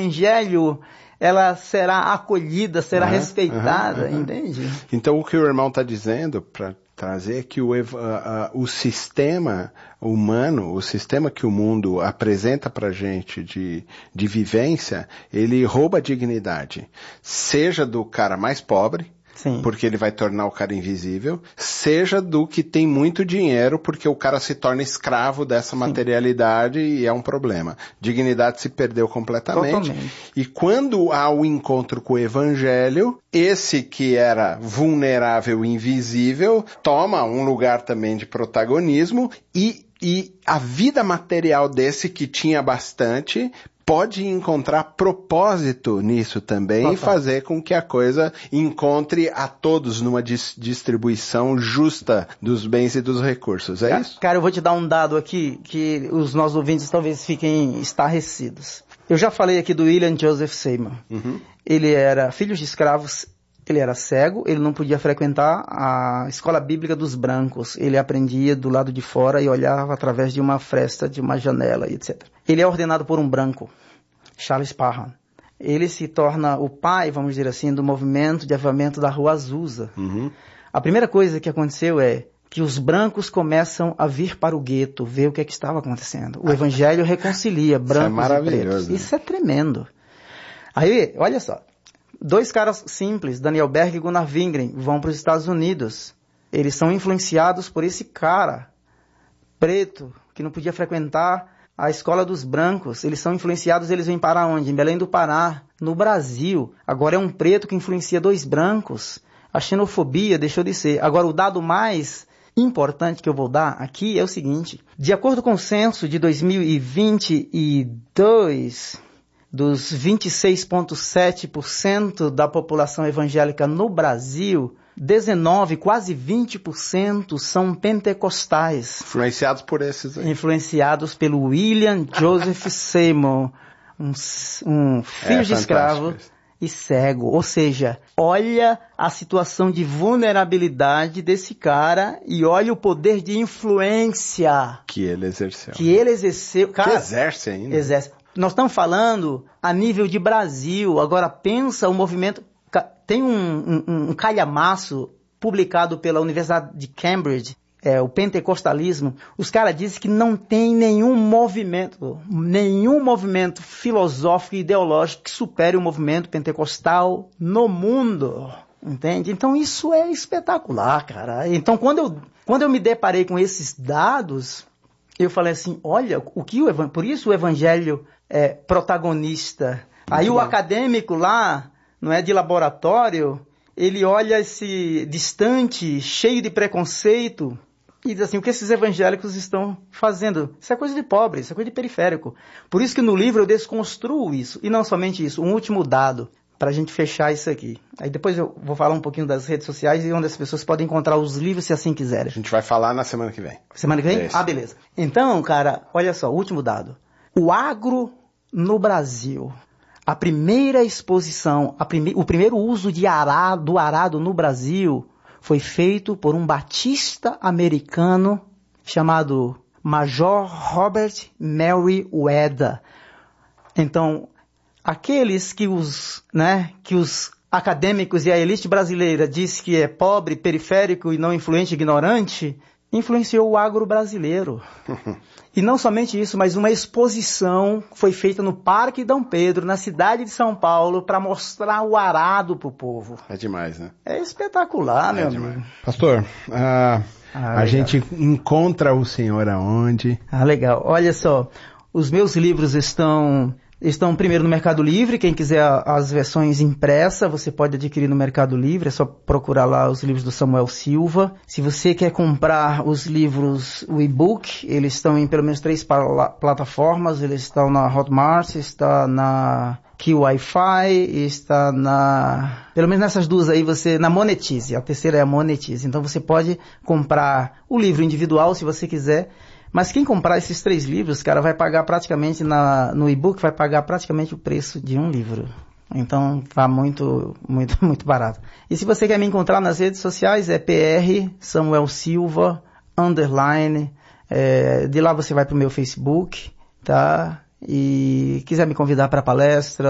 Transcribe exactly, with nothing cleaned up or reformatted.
evangelho ela será acolhida, será uhum, respeitada, uhum, uhum. Entende? Então o que o irmão está dizendo para trazer que o, uh, uh, o sistema humano, o sistema que o mundo apresenta para a gente de, de vivência, ele rouba a dignidade, seja do cara mais pobre, sim, porque ele vai tornar o cara invisível, seja do que tem muito dinheiro, porque o cara se torna escravo dessa sim, materialidade e é um problema. Dignidade se perdeu completamente. Totalmente. E quando há o encontro com o evangelho, esse que era vulnerável e invisível, toma um lugar também de protagonismo e, e a vida material desse que tinha bastante pode encontrar propósito nisso também. Total. E fazer com que a coisa encontre a todos numa dis- distribuição justa dos bens e dos recursos. É cara, isso? Cara, eu vou te dar um dado aqui que os nossos ouvintes talvez fiquem estarrecidos. Eu já falei aqui do William Joseph Seymour. Uhum. Ele era filho de escravos, ele era cego, ele não podia frequentar a escola bíblica dos brancos. Ele aprendia do lado de fora e olhava através de uma fresta, de uma janela, etcétera. Ele é ordenado por um branco, Charles Parham. Ele se torna o pai, vamos dizer assim, do movimento de avivamento da Rua Azusa. Uhum. A primeira coisa que aconteceu é que os brancos começam a vir para o gueto, ver o que é que estava acontecendo. O evangelho reconcilia brancos Isso é e pretos. Né? Isso é tremendo. Aí, olha só. Dois caras simples, Daniel Berg e Gunnar Wingren, vão para os Estados Unidos. Eles são influenciados por esse cara preto que não podia frequentar a escola dos brancos. Eles são influenciados, eles vêm para onde? Em Belém do Pará, no Brasil. Agora é um preto que influencia dois brancos. A xenofobia deixou de ser. Agora o dado mais importante que eu vou dar aqui é o seguinte. De acordo com o censo de dois mil e vinte e dois, dos vinte e seis vírgula sete por cento da população evangélica no Brasil, dezenove, quase vinte por cento são pentecostais. Influenciados por esses aí. Influenciados pelo William Joseph Seymour, um, um filho é, de escravo e cego. Ou seja, olha a situação de vulnerabilidade desse cara e olha o poder de influência que ele exerceu. Que ele exerceu. Cara, que exerce ainda. Exerce. Nós estamos falando a nível de Brasil. Agora pensa o movimento. Tem um, um, um calhamaço publicado pela Universidade de Cambridge, é, o pentecostalismo. Os caras dizem que não tem nenhum movimento, nenhum movimento filosófico e ideológico que supere o movimento pentecostal no mundo. Entende? Então isso é espetacular, cara. Então quando eu, quando eu me deparei com esses dados, eu falei assim, olha, o que o evan... por isso o evangelho é protagonista. Muito Aí bom. O acadêmico lá, não é, de laboratório, ele olha esse distante, cheio de preconceito, e diz assim, o que esses evangélicos estão fazendo? Isso é coisa de pobre, isso é coisa de periférico. Por isso que no livro eu desconstruo isso. E não somente isso, um último dado, para a gente fechar isso aqui. Aí depois eu vou falar um pouquinho das redes sociais e onde as pessoas podem encontrar os livros, se assim quiserem. A gente vai falar na semana que vem. Semana que vem? É ah, beleza. Então, cara, olha só, último dado. O agro no Brasil... A primeira exposição, a prime... o primeiro uso de arado, do arado no Brasil foi feito por um batista americano chamado Major Robert Meriwether. Então, aqueles que os, né, que os acadêmicos e a elite brasileira diz que é pobre, periférico e não influente, ignorante, influenciou o agro brasileiro. E não somente isso, mas uma exposição foi feita no Parque Dom Pedro, na cidade de São Paulo, para mostrar o arado para o povo. É demais, né? É espetacular, é meu demais. amigo. Pastor, uh, ah, a gente encontra o senhor aonde? Ah, legal. Olha só, os meus livros estão... Estão primeiro no Mercado Livre. Quem quiser as versões impressas, você pode adquirir no Mercado Livre. É só procurar lá os livros do Samuel Silva. Se você quer comprar os livros, o e-book, eles estão em pelo menos três plataformas. Eles estão na Hotmart, está na Q Wi-Fi, está na... Pelo menos nessas duas aí, você... Na Monetize. A terceira é a Monetize. Então você pode comprar o livro individual, se você quiser. Mas quem comprar esses três livros, cara, vai pagar praticamente, na, no e-book, vai pagar praticamente o preço de um livro. Então, tá muito, muito, muito barato. E se você quer me encontrar nas redes sociais, é P R Samuel Silva, underline. É, de lá você vai pro meu Facebook, tá? E quiser me convidar para palestra,